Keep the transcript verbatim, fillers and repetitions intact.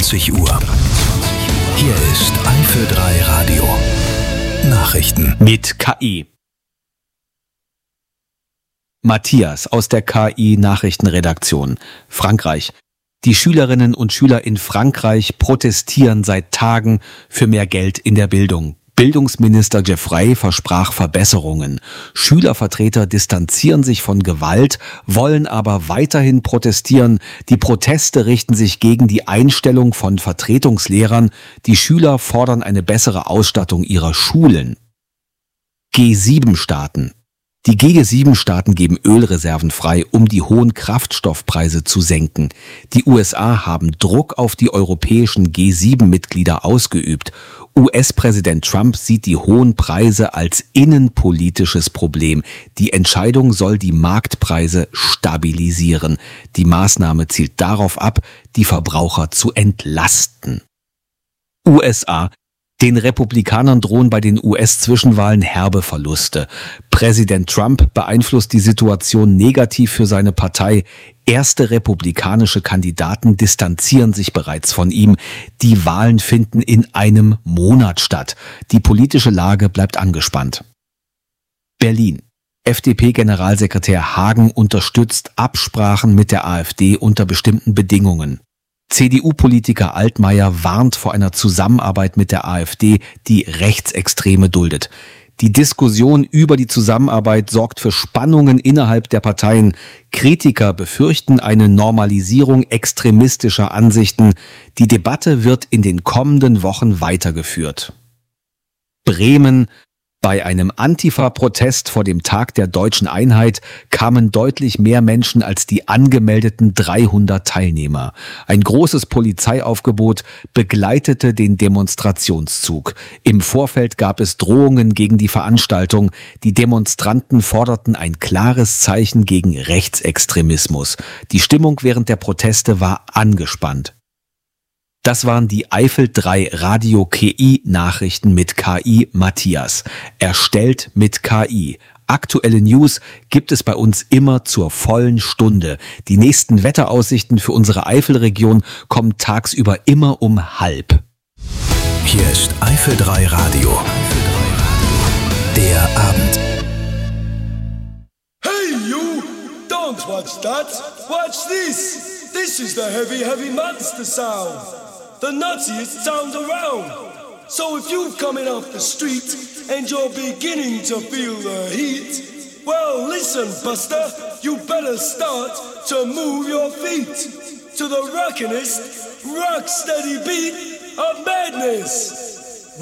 dreiundzwanzig Uhr. Hier ist Eifel drei Radio. Nachrichten mit K I. Matthias aus der K I-Nachrichtenredaktion. Frankreich. Die Schülerinnen und Schüler in Frankreich protestieren seit Tagen für mehr Geld in der Bildung. Bildungsminister Geoffrey versprach Verbesserungen. Schülervertreter distanzieren sich von Gewalt, wollen aber weiterhin protestieren. Die Proteste richten sich gegen die Einstellung von Vertretungslehrern. Die Schüler fordern eine bessere Ausstattung ihrer Schulen. G sieben Staaten. Die G sieben Staaten geben Ölreserven frei, um die hohen Kraftstoffpreise zu senken. Die U S A haben Druck auf die europäischen G sieben Mitglieder ausgeübt. U S-Präsident Trump sieht die hohen Preise als innenpolitisches Problem. Die Entscheidung soll die Marktpreise stabilisieren. Die Maßnahme zielt darauf ab, die Verbraucher zu entlasten. U S A. Den Republikanern drohen bei den U S-Zwischenwahlen herbe Verluste. Präsident Trump beeinflusst die Situation negativ für seine Partei. Erste republikanische Kandidaten distanzieren sich bereits von ihm. Die Wahlen finden in einem Monat statt. Die politische Lage bleibt angespannt. Berlin. F D P-Generalsekretär Hagen unterstützt Absprachen mit der AfD unter bestimmten Bedingungen. C D U-Politiker Altmaier warnt vor einer Zusammenarbeit mit der AfD, die Rechtsextreme duldet. Die Diskussion über die Zusammenarbeit sorgt für Spannungen innerhalb der Parteien. Kritiker befürchten eine Normalisierung extremistischer Ansichten. Die Debatte wird in den kommenden Wochen weitergeführt. Bremen. Bei einem Antifa-Protest vor dem Tag der Deutschen Einheit kamen deutlich mehr Menschen als die angemeldeten dreihundert Teilnehmer. Ein großes Polizeiaufgebot begleitete den Demonstrationszug. Im Vorfeld gab es Drohungen gegen die Veranstaltung. Die Demonstranten forderten ein klares Zeichen gegen Rechtsextremismus. Die Stimmung während der Proteste war angespannt. Das waren die Eifel drei Radio K I-Nachrichten mit K I Matthias. Erstellt mit K I. Aktuelle News gibt es bei uns immer zur vollen Stunde. Die nächsten Wetteraussichten für unsere Eifelregion kommen tagsüber immer um halb. Hier ist Eifel drei Radio. Der Abend. Hey you! Don't watch that! Watch this! This is the heavy, heavy monster sound! The nuttiest sound around. So if you're coming off the street and you're beginning to feel the heat, well listen Buster, you better start to move your feet to the rockinest, rock steady beat of madness.